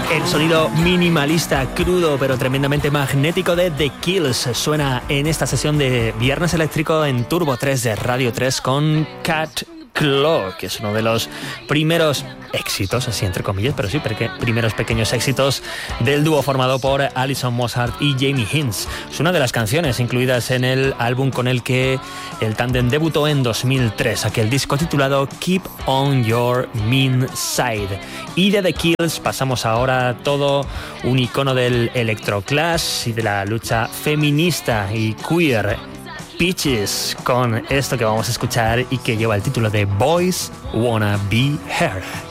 El sonido minimalista, crudo, pero tremendamente magnético de The Kills suena en esta sesión de Viernes Eléctrico en Turbo 3 de Radio 3 con Cat Claw, que es uno de los primeros éxitos, así entre comillas, pero sí, primeros pequeños éxitos del dúo formado por Alison Mosshart y Jamie Hinz. Es una de las canciones incluidas en el álbum con el que el tándem debutó en 2003, aquel disco titulado Keep on Your Mean Side. Y de The Kills pasamos ahora a todo un icono del electroclash y de la lucha feminista y queer, Peaches, con esto que vamos a escuchar y que lleva el título de Boys Wanna Be Her.